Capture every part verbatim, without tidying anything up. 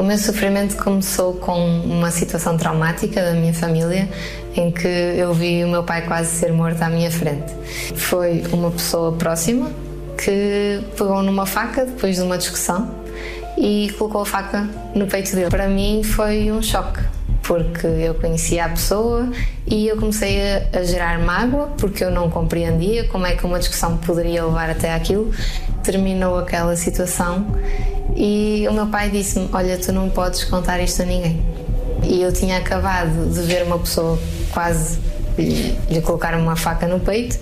O meu sofrimento começou com uma situação traumática da minha família, em que eu vi o meu pai quase ser morto à minha frente. Foi uma pessoa próxima que pegou numa faca depois de uma discussão e colocou a faca no peito dele. Para mim foi um choque, porque eu conhecia a pessoa e eu comecei a, a gerar mágoa, porque eu não compreendia como é que uma discussão poderia levar até aquilo. Terminou aquela situação e o meu pai disse-me: olha, tu não podes contar isto a ninguém. E eu tinha acabado de ver uma pessoa quase lhe, lhe colocar uma faca no peito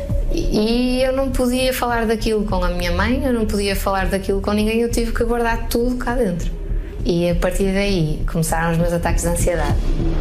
e eu não podia falar daquilo com a minha mãe, eu não podia falar daquilo com ninguém, eu tive que guardar tudo cá dentro. E a partir daí começaram os meus ataques de ansiedade.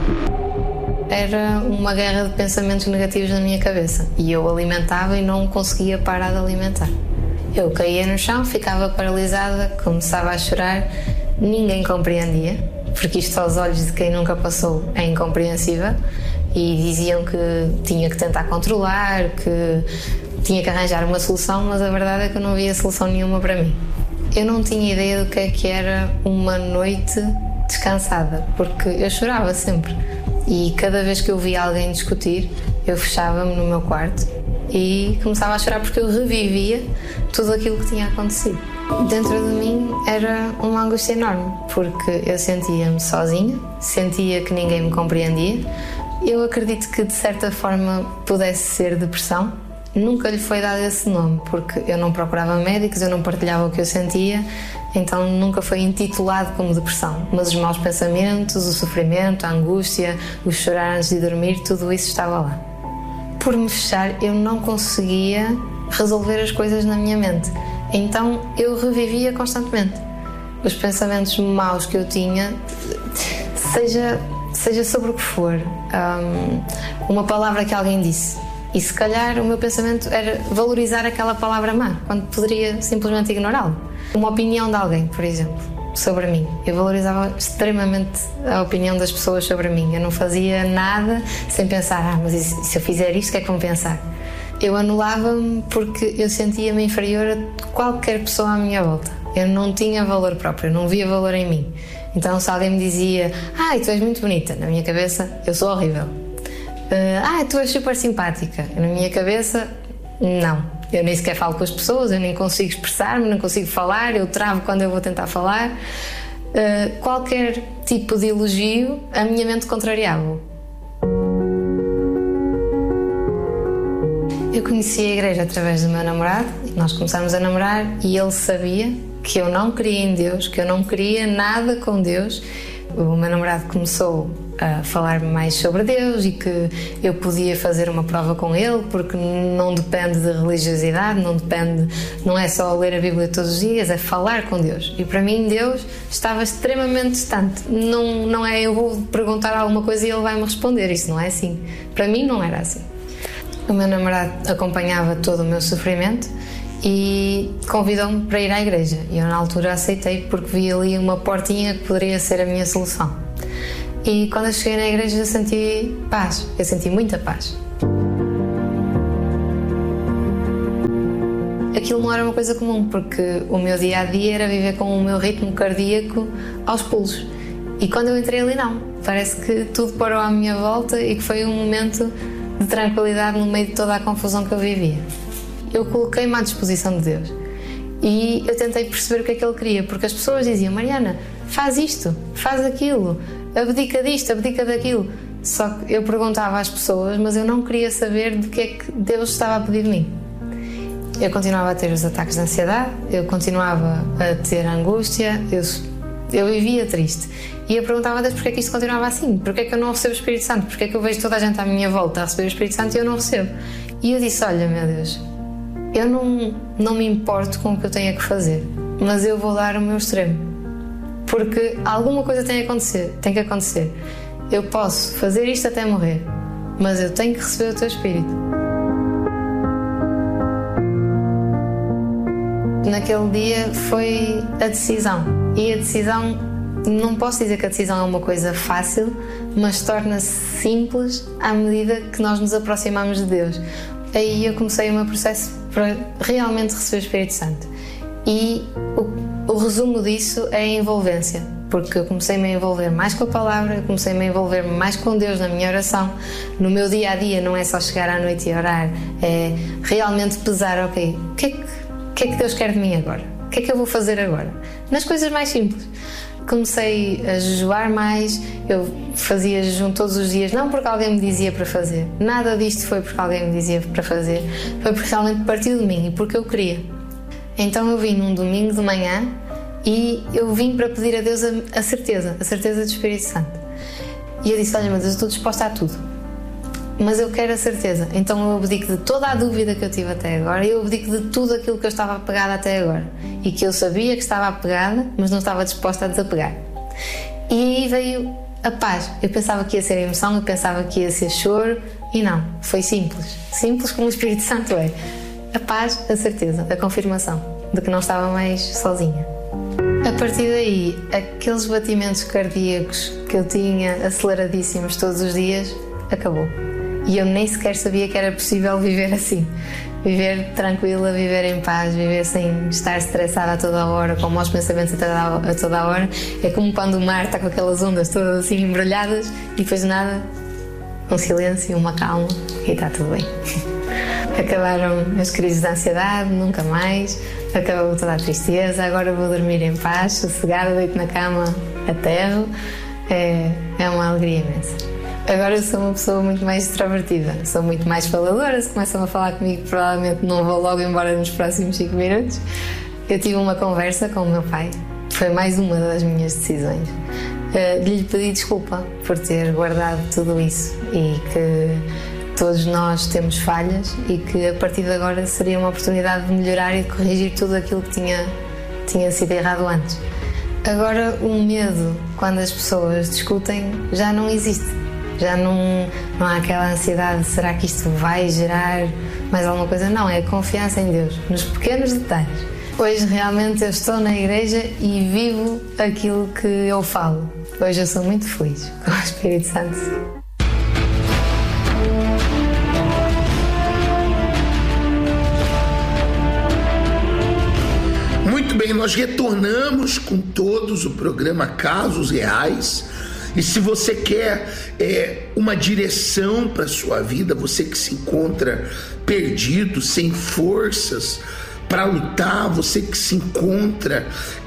Era uma guerra de pensamentos negativos na minha cabeça e eu alimentava e não conseguia parar de alimentar. Eu caía no chão, ficava paralisada, começava a chorar, ninguém compreendia, porque isto aos olhos de quem nunca passou é incompreensível, e diziam que tinha que tentar controlar, que tinha que arranjar uma solução, mas a verdade é que eu não via solução nenhuma para mim. Eu não tinha ideia do que é que era uma noite descansada, porque eu chorava sempre. E cada vez que eu via alguém discutir, eu fechava-me no meu quarto e começava a chorar porque eu revivia tudo aquilo que tinha acontecido. Dentro de mim era uma angústia enorme, porque eu sentia-me sozinha, sentia que ninguém me compreendia. Eu acredito que de certa forma pudesse ser depressão. Nunca lhe foi dado esse nome, porque eu não procurava médicos, eu não partilhava o que eu sentia, então nunca foi intitulado como depressão. Mas os maus pensamentos, o sofrimento, a angústia, o chorar antes de dormir, tudo isso estava lá. Por me fechar, eu não conseguia resolver as coisas na minha mente, então eu revivia constantemente. Os pensamentos maus que eu tinha, seja, seja sobre o que for, um, uma palavra que alguém disse, e se calhar o meu pensamento era valorizar aquela palavra má, quando poderia simplesmente ignorá-la. Uma opinião de alguém, por exemplo, sobre mim. Eu valorizava extremamente a opinião das pessoas sobre mim. Eu não fazia nada sem pensar: ah, mas se eu fizer isto, o que é que vão pensar? Eu anulava-me porque eu sentia-me inferior a qualquer pessoa à minha volta. Eu não tinha valor próprio, eu não via valor em mim. Então se alguém me dizia: ai, tu és muito bonita, na minha cabeça, eu sou horrível. Ah, tu és super simpática. Na minha cabeça, não. Eu nem sequer falo com as pessoas, eu nem consigo expressar-me, não consigo falar, eu travo quando eu vou tentar falar. Uh, qualquer tipo de elogio, a minha mente contrariava-o. Eu conheci a igreja através do meu namorado, nós começámos a namorar e ele sabia que eu não queria em Deus, que eu não queria nada com Deus. O meu namorado começou a falar-me mais sobre Deus e que eu podia fazer uma prova com ele, porque não depende de religiosidade, não depende, não é só ler a Bíblia todos os dias, é falar com Deus. E para mim Deus estava extremamente distante. Não, não é eu vou perguntar alguma coisa e ele vai-me responder, isso não é assim. Para mim não era assim. O meu namorado acompanhava todo o meu sofrimento e convidou-me para ir à igreja. E eu na altura aceitei porque vi ali uma portinha que poderia ser a minha solução. E quando eu cheguei na igreja eu senti paz, eu senti muita paz. Aquilo não era uma coisa comum, porque o meu dia-a-dia era viver com o meu ritmo cardíaco aos pulos. E quando eu entrei ali não, parece que tudo parou à minha volta e que foi um momento de tranquilidade no meio de toda a confusão que eu vivia. Eu coloquei-me à disposição de Deus e eu tentei perceber o que é que Ele queria, porque as pessoas diziam: Mariana, faz isto, faz aquilo, abdica disto, abdica daquilo. Só que eu perguntava às pessoas, mas eu não queria saber de que é que Deus estava a pedir de mim. Eu continuava a ter os ataques de ansiedade, eu continuava a ter angústia, eu, eu vivia triste. E eu perguntava a Deus porque é que isto continuava assim, porque é que eu não recebo o Espírito Santo, porque é que eu vejo toda a gente à minha volta a receber o Espírito Santo e eu não recebo. E eu disse: olha, meu Deus, eu não, não me importo com o que eu tenho que fazer, mas eu vou dar o meu extremo, porque alguma coisa tem que acontecer, tem que acontecer. Eu posso fazer isto até morrer, mas eu tenho que receber o teu Espírito. Naquele dia foi a decisão, e a decisão, não posso dizer que a decisão é uma coisa fácil, mas torna-se simples à medida que nós nos aproximamos de Deus. Aí eu comecei o meu processo para realmente receber o Espírito Santo. E o, o resumo disso é a envolvência, porque eu comecei-me a envolver mais com a palavra, comecei-me a envolver mais com Deus na minha oração. No meu dia-a-dia não é só chegar à noite e orar, é realmente pesar, ok, o que é que, o que é que Deus quer de mim agora? O que é que eu vou fazer agora? Nas coisas mais simples. Comecei a jejuar mais, eu fazia jejum todos os dias, não porque alguém me dizia para fazer, nada disto foi porque alguém me dizia para fazer, foi porque realmente partiu de mim e porque eu queria. Então eu vim num domingo de manhã e eu vim para pedir a Deus a, a certeza, a certeza do Espírito Santo. E eu disse, olha, mas eu estou disposta a tudo, mas eu quero a certeza. Então eu abdico de toda a dúvida que eu tive até agora, eu abdico de tudo aquilo que eu estava apegada até agora e que eu sabia que estava apegada, mas não estava disposta a desapegar. E aí veio a paz. Eu pensava que ia ser emoção, eu pensava que ia ser choro, e não, foi simples, simples como o Espírito Santo é. A paz, a certeza, a confirmação de que não estava mais sozinha. A partir daí, aqueles batimentos cardíacos que eu tinha aceleradíssimos todos os dias, acabou. E eu nem sequer sabia que era possível viver assim. Viver tranquila, viver em paz, viver sem estar estressada a toda a hora, com maus pensamentos a toda a, a toda a hora. É como quando o mar está com aquelas ondas todas assim embrulhadas e depois de nada, um silêncio, uma calma e está tudo bem. Acabaram as crises de ansiedade, nunca mais. Acabou toda a tristeza, agora vou dormir em paz, sossegada, deito na cama, aterro. É, é uma alegria imensa. Agora eu sou uma pessoa muito mais extrovertida, sou muito mais faladora. Se começam a falar comigo, provavelmente não vou logo embora nos próximos cinco minutos. Eu tive uma conversa com o meu pai, foi mais uma das minhas decisões, de lhe pedir desculpa por ter guardado tudo isso e que todos nós temos falhas e que a partir de agora seria uma oportunidade de melhorar e de corrigir tudo aquilo que tinha, tinha sido errado antes. Agora o medo, quando as pessoas discutem, já não existe. Já não, não há aquela ansiedade de será que isto vai gerar mais alguma coisa? Não, é a confiança em Deus, nos pequenos detalhes. Hoje realmente eu estou na igreja e vivo aquilo que eu falo. Hoje eu sou muito feliz com o Espírito Santo. Muito bem, nós retornamos com todos o programa Casos Reais. E se você quer é, uma direção para a sua vida, você que se encontra perdido, sem forças para lutar, você que se encontra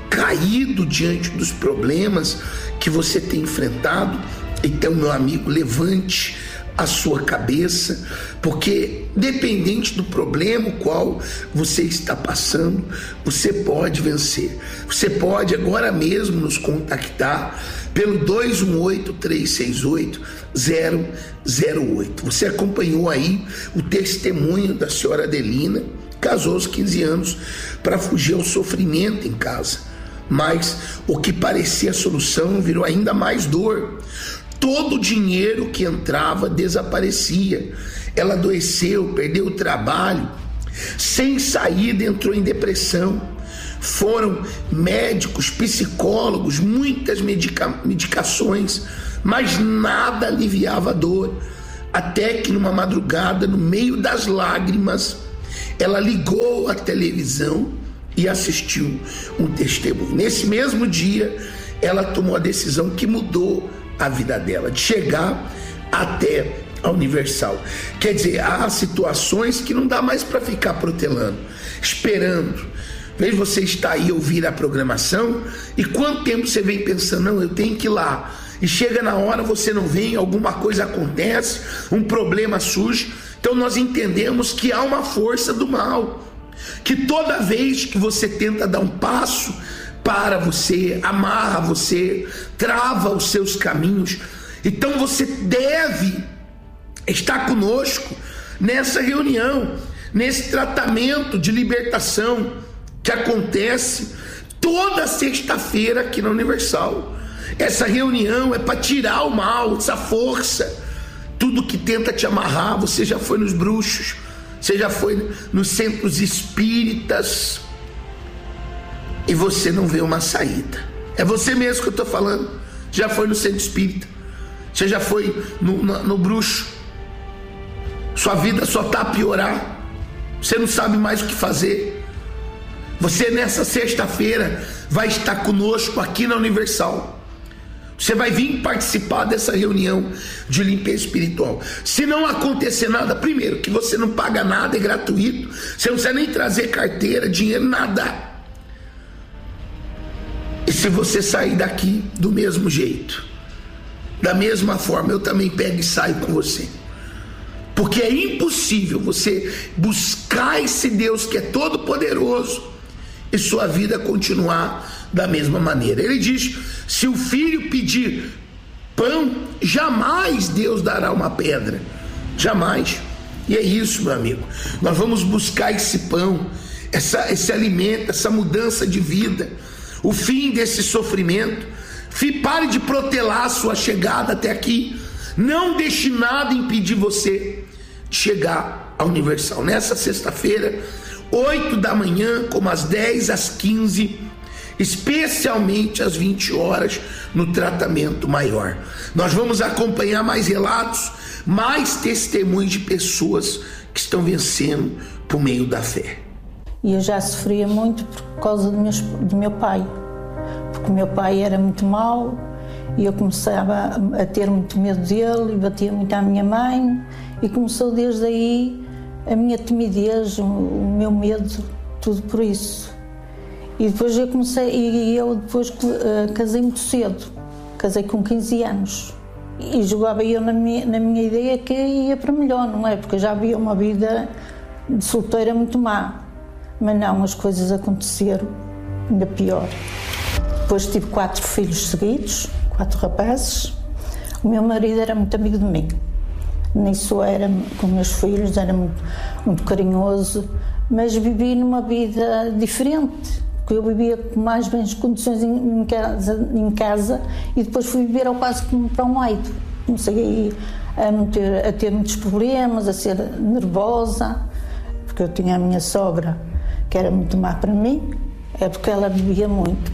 caído diante dos problemas que você tem enfrentado, então, meu amigo, levante a sua cabeça, porque dependente do problema o qual você está passando, você pode vencer. Você pode agora mesmo nos contactar pelo dois um oito, três seis oito, zero zero oito. Você acompanhou aí o testemunho da senhora Adelina, casou aos quinze anos para fugir ao sofrimento em casa, mas o que parecia a solução virou ainda mais dor. Todo o dinheiro que entrava desaparecia. Ela adoeceu, perdeu o trabalho, sem saída entrou em depressão. Foram médicos, psicólogos, muitas medica- medicações, mas nada aliviava a dor. Até que numa madrugada, no meio das lágrimas, ela ligou a televisão e assistiu um testemunho. Nesse mesmo dia, ela tomou a decisão que mudou a vida dela, de chegar até a Universal. Quer dizer, há situações que não dá mais para ficar protelando, esperando. Veja, você está aí ouvir a programação e quanto tempo você vem pensando, não, eu tenho que ir lá, e chega na hora, você não vem, alguma coisa acontece, um problema surge. Então nós entendemos que há uma força do mal, que toda vez que você tenta dar um passo, para você, amarra você, trava os seus caminhos. Então você deve estar conosco nessa reunião, nesse tratamento de libertação que acontece toda sexta-feira aqui na Universal. Essa reunião é para tirar o mal, essa força, tudo que tenta te amarrar. Você já foi nos bruxos, você já foi nos centros espíritas e você não vê uma saída. É você mesmo que eu estou falando. Já foi no centro espírita, você já foi no, no, no bruxo, sua vida só está a piorar, você não sabe mais o que fazer. Você nessa sexta-feira vai estar conosco aqui na Universal. Você vai vir participar dessa reunião de limpeza espiritual. Se não acontecer nada, primeiro, que você não paga nada, é gratuito. Você não precisa nem trazer carteira, dinheiro, nada. E se você sair daqui do mesmo jeito, da mesma forma, eu também pego e saio com você. Porque é impossível você buscar esse Deus que é todo poderoso e sua vida continuar da mesma maneira. Ele diz: se o filho pedir pão, jamais Deus dará uma pedra. Jamais. E é isso, meu amigo. Nós vamos buscar esse pão, essa, esse alimento, essa mudança de vida, o fim desse sofrimento. Pare de protelar a sua chegada até aqui. Não deixe nada impedir você de chegar à Universal. Nessa sexta-feira, oito da manhã, como às dez, às quinze, especialmente às vinte horas, no tratamento maior. Nós vamos acompanhar mais relatos, mais testemunhos de pessoas que estão vencendo por meio da fé. E eu já sofria muito por causa do meu, do meu pai, porque o meu pai era muito mau e eu começava a ter muito medo dele e batia muito à minha mãe, e começou desde aí a minha timidez, o meu medo, tudo por isso. E depois eu comecei, e eu depois uh, casei muito cedo, casei com quinze anos. E jogava eu na minha, na minha ideia que ia para melhor, não é? Porque eu já havia uma vida de solteira muito má. Mas não, as coisas aconteceram ainda pior. Depois tive quatro filhos seguidos, quatro rapazes. O meu marido era muito amigo de mim. Nisso era, com meus filhos, era muito, muito carinhoso, mas vivi numa vida diferente. Porque eu vivia com mais bem condições em casa, em casa e depois fui viver ao quase como para um lado. Comecei a ter, a ter muitos problemas, a ser nervosa, porque eu tinha a minha sogra, que era muito má para mim, é porque ela bebia muito.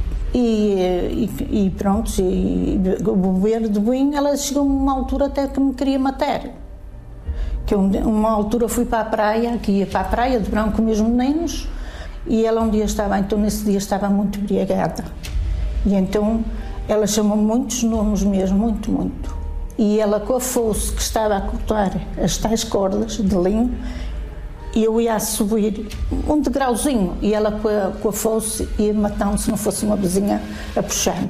E, e, e pronto, e, o beber de vinho, ela chegou a uma altura até que me queria matar. Que eu, uma altura fui para a praia, que ia para a praia de verão com meus meninos, e ela um dia estava, então nesse dia estava muito embriagada. E então ela chamou muitos nomes mesmo, muito, muito. E ela com a foice que estava a cortar as tais cordas de linho, e eu ia a subir um degrauzinho, e ela com a, com a foice ia matando se não fosse uma vizinha a puxar.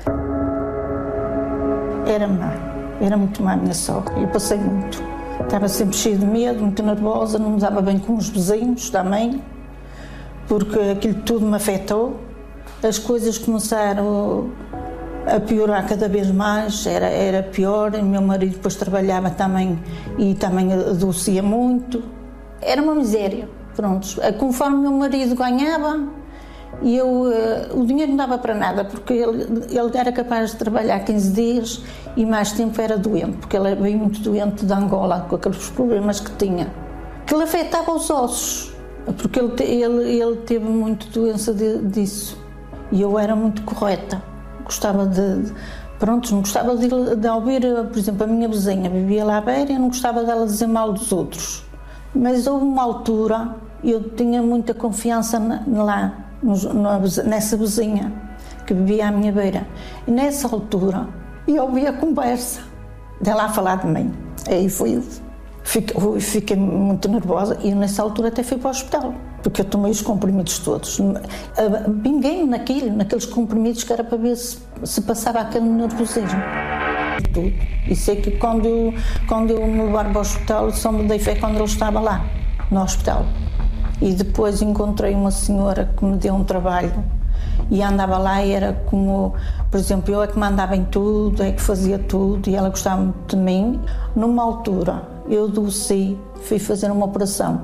Era má, era muito má a minha sogra, eu passei muito. Estava sempre cheia de medo, muito nervosa, não me dava bem com os vizinhos também, porque aquilo tudo me afetou. As coisas começaram a piorar cada vez mais, era, era pior. O meu marido depois trabalhava também e também adoecia muito. Era uma miséria, pronto. Conforme o meu marido ganhava, eu, o dinheiro não dava para nada, porque ele, ele era capaz de trabalhar quinze dias e mais tempo era doente, porque ele veio muito doente de Angola, com aqueles problemas que tinha, que lhe afetava os ossos, porque ele, ele, ele teve muito doença de, disso. E eu era muito correta, gostava de, de pronto, não gostava de, de ouvir, por exemplo, a minha vizinha vivia lá à beira e eu não gostava dela dizer mal dos outros. Mas houve uma altura, eu tinha muita confiança na, lá, nessa vizinha que vivia à minha beira. E nessa altura, eu ouvi a conversa dela a falar de mim. Aí fui, fiquei, fiquei muito nervosa e nessa altura até fui para o hospital, porque eu tomei os comprimidos todos. Pinguei-me naquilo, naqueles comprimidos que era para ver se, se passava aquele nervosismo. Tudo. E sei que quando, quando eu me levaram para o hospital, só me dei fé quando ele estava lá, no hospital. E depois encontrei uma senhora que me deu um trabalho e andava lá e era como, por exemplo, eu é que mandava em tudo, é que fazia tudo e ela gostava muito de mim. Numa altura, eu adoeci, fui fazer uma operação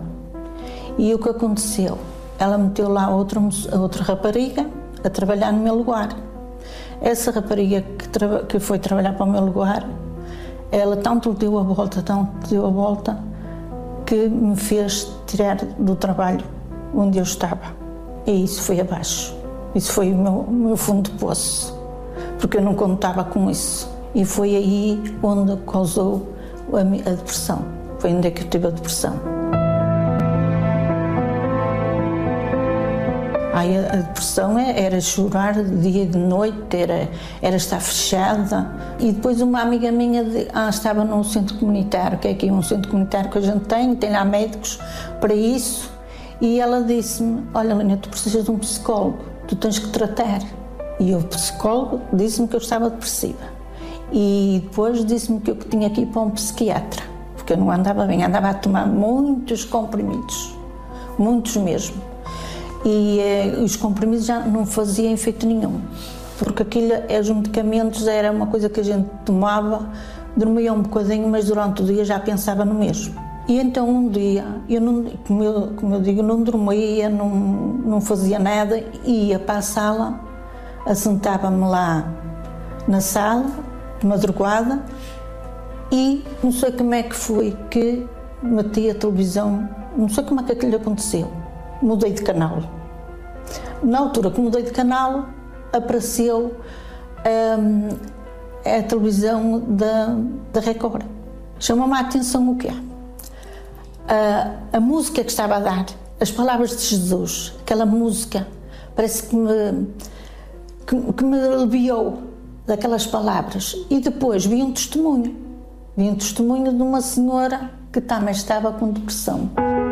e o que aconteceu? Ela meteu lá outra, outra rapariga a trabalhar no meu lugar. Essa rapariga que, tra- que foi trabalhar para o meu lugar, ela tanto lhe deu a volta, tanto lhe deu a volta, que me fez tirar do trabalho onde eu estava. E isso foi abaixo. Isso foi o meu, o meu fundo de poço, porque eu não contava com isso. E foi aí onde causou a, a depressão. Foi onde é que eu tive a depressão. Ai, a depressão era chorar de dia e de noite, era, era estar fechada. E depois uma amiga minha de, ah, estava num centro comunitário, que é aqui um centro comunitário que a gente tem, tem lá médicos para isso. E ela disse-me, olha, Lina, tu precisas de um psicólogo, tu tens que tratar. E o psicólogo disse-me que eu estava depressiva. E depois disse-me que eu tinha que ir para um psiquiatra, porque eu não andava bem, andava a tomar muitos comprimidos, muitos mesmo. E eh, os comprimidos já não faziam efeito nenhum, porque aquilo, os medicamentos era uma coisa que a gente tomava, dormia um bocadinho, mas durante o dia já pensava no mesmo. E então um dia, eu não, como, eu, como eu digo, não dormia, não, não fazia nada, ia para a sala, assentava-me lá na sala, de madrugada, e não sei como é que foi que meti a televisão, não sei como é que aquilo aconteceu, mudei de canal. Na altura que mudei de canal, apareceu hum, a televisão da, da Record. Chamou-me a atenção o quê? A, a música que estava a dar, as palavras de Jesus, aquela música, parece que me, que, que me aliviou daquelas palavras. E depois vi um testemunho, vi um testemunho de uma senhora que também estava com depressão.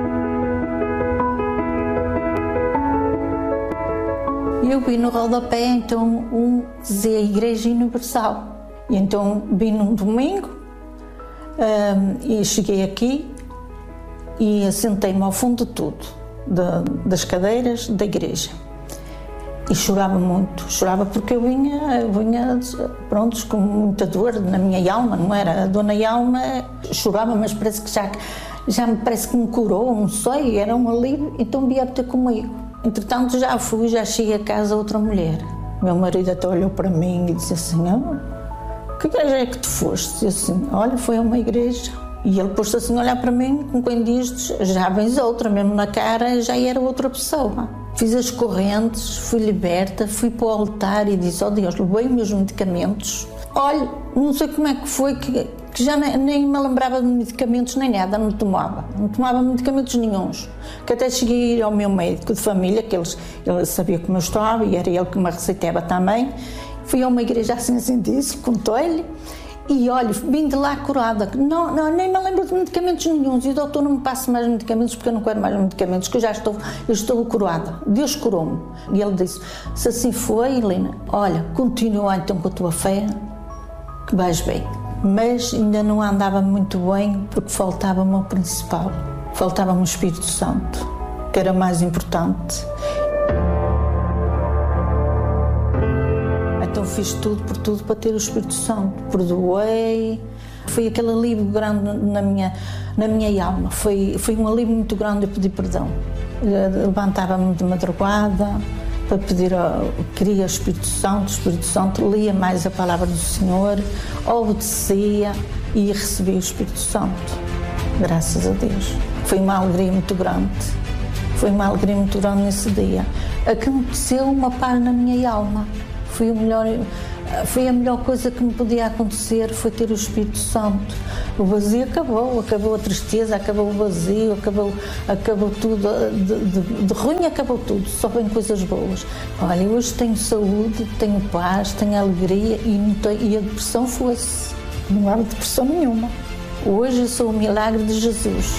E eu vi no rodapé, então, um dizia Igreja Universal. E então vi num domingo um, e cheguei aqui e assentei-me ao fundo de tudo, de, das cadeiras da igreja. E chorava muito, chorava porque eu vinha, eu vinha pronto, com muita dor na minha alma, não era? A dor na alma, chorava, mas parece que já, já me parece que me curou, não sei, era um alívio, então via ter comigo. Entretanto já fui, já cheguei a casa outra mulher. Meu marido até olhou para mim e disse assim, oh, que igreja é que tu foste? E assim, olha, foi a uma igreja. E ele pôs-se assim a olhar para mim, com quem diz, já vens outra, mesmo na cara, já era outra pessoa. Fiz as correntes, fui liberta, fui para o altar e disse, ó oh Deus, levei meus medicamentos. Olha, não sei como é que foi, que, que já nem, nem me lembrava de medicamentos nem nada, não tomava. Não tomava medicamentos nenhuns. Que até cheguei a ir ao meu médico de família, que eles, ele sabia como eu estava e era ele que me receitava também. Fui a uma igreja assim, assim disse, contou-lhe. E olha, vim de lá curada, não, não, nem me lembro de medicamentos nenhuns, e o doutor não me passa mais medicamentos porque eu não quero mais medicamentos, que eu já estou, eu estou curada, Deus curou-me. E ele disse, se assim foi, Helena, olha, continua então com a tua fé, que vais bem. Mas ainda não andava muito bem porque faltava-me o principal, faltava-me o Espírito Santo, que era mais importante. Então fiz tudo por tudo para ter o Espírito Santo. Perdoei. Foi aquele alívio grande na minha, na minha alma. Foi, foi um alívio muito grande eu pedir perdão. Levantava-me de madrugada para pedir, queria o Espírito Santo. O Espírito Santo lia mais a palavra do Senhor, obedecia e recebia o Espírito Santo. Graças a Deus. Foi uma alegria muito grande. Foi uma alegria muito grande nesse dia. Aconteceu uma paz na minha alma. Foi, o melhor, foi a melhor coisa que me podia acontecer, foi ter o Espírito Santo. O vazio acabou, acabou a tristeza, acabou o vazio, acabou, acabou tudo, de, de, de ruim acabou tudo, só vem coisas boas. Olha, hoje tenho saúde, tenho paz, tenho alegria e, não tenho, e a depressão foi-se. Não há depressão nenhuma. Hoje eu sou o milagre de Jesus.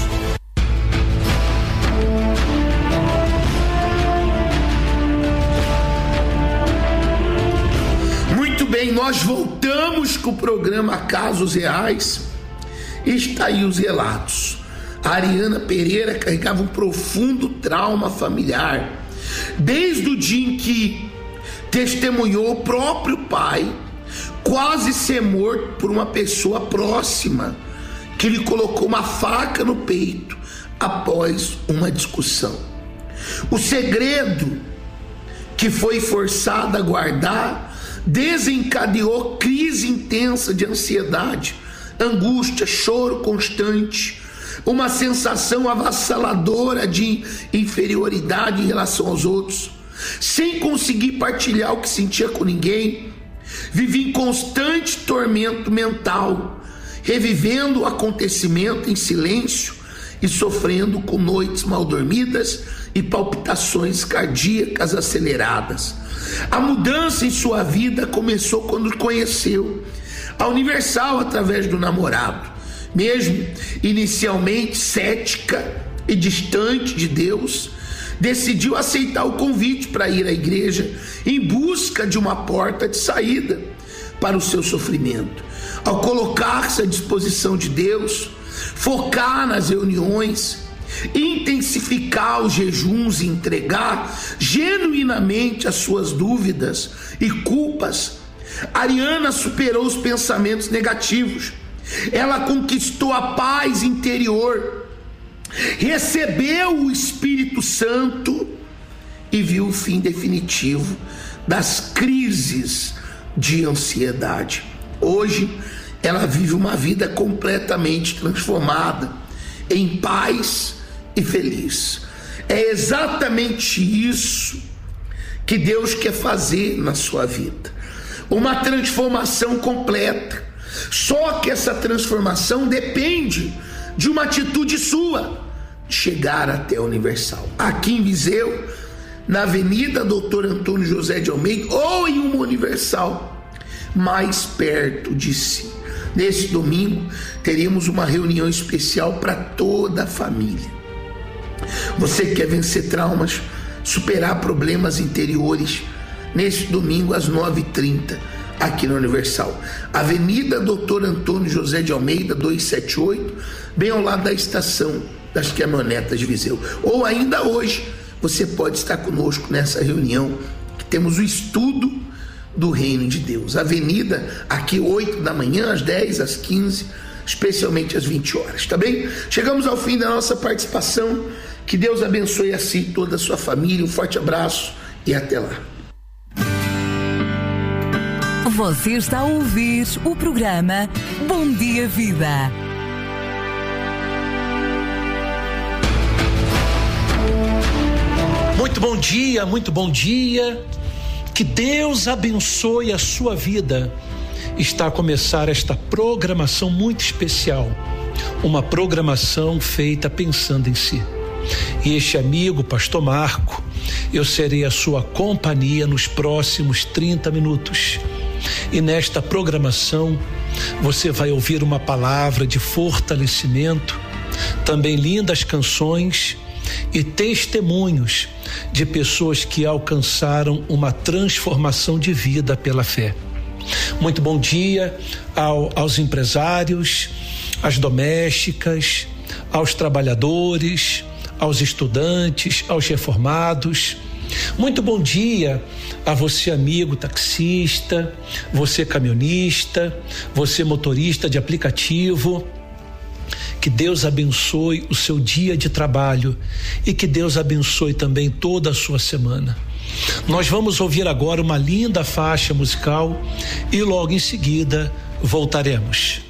Bem, nós voltamos com o programa Casos Reais e está aí os relatos. A Ariana Pereira carregava um profundo trauma familiar desde o dia em que testemunhou o próprio pai quase ser morto por uma pessoa próxima que lhe colocou uma faca no peito após uma discussão. O segredo que foi forçada a guardar desencadeou crise intensa de ansiedade, angústia, choro constante, uma sensação avassaladora de inferioridade em relação aos outros, sem conseguir partilhar o que sentia com ninguém. Vivia em constante tormento mental, revivendo o acontecimento em silêncio e sofrendo com noites mal dormidas e palpitações cardíacas aceleradas. A mudança em sua vida começou quando conheceu a Universal através do namorado. Mesmo inicialmente cética e distante de Deus, decidiu aceitar o convite para ir à igreja em busca de uma porta de saída para o seu sofrimento. Ao colocar-se à disposição de Deus, focar nas reuniões, intensificar os jejuns e entregar genuinamente as suas dúvidas e culpas, Ariana superou os pensamentos negativos. Ela conquistou a paz interior, recebeu o Espírito Santo e viu o fim definitivo das crises de ansiedade. Hoje ela vive uma vida completamente transformada, em paz e feliz. É exatamente isso que Deus quer fazer na sua vida, uma transformação completa. Só que essa transformação depende de uma atitude sua, chegar até a Universal, aqui em Viseu, na Avenida doutor Antônio José de Almeida, ou em uma Universal mais perto de si. Nesse domingo teríamos uma reunião especial para toda a família. Você quer vencer traumas, superar problemas interiores? Nesse domingo às nove e trinta, aqui na Universal, Avenida doutor Antônio José de Almeida duzentos e setenta e oito, bem ao lado da estação das caminhonetas de Viseu. Ou ainda hoje você pode estar conosco nessa reunião, que temos o estudo do Reino de Deus. Avenida aqui oito da manhã, às dez, às quinze, especialmente às vinte horas, tá bem? Chegamos ao fim da nossa participação. Que Deus abençoe a si e toda a sua família. Um forte abraço e até lá. Você está a ouvir o programa Bom Dia Vida. Muito bom dia, muito bom dia. Que Deus abençoe a sua vida. Está a começar esta programação muito especial, uma programação feita pensando em si. E este amigo, Pastor Marco, eu serei a sua companhia nos próximos trinta minutos. E nesta programação você vai ouvir uma palavra de fortalecimento, também lindas canções e testemunhos de pessoas que alcançaram uma transformação de vida pela fé. Muito bom dia ao, aos empresários, às domésticas, aos trabalhadores, aos estudantes, aos reformados. Muito bom dia a você, amigo taxista, você caminhonista, você motorista de aplicativo. Que Deus abençoe o seu dia de trabalho e que Deus abençoe também toda a sua semana. Nós vamos ouvir agora uma linda faixa musical e logo em seguida voltaremos.